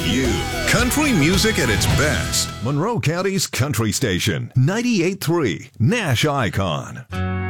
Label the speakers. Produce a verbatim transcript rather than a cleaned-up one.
Speaker 1: you. Country music at its best. Monroe County's country station, ninety-eight point three, Nash Icon.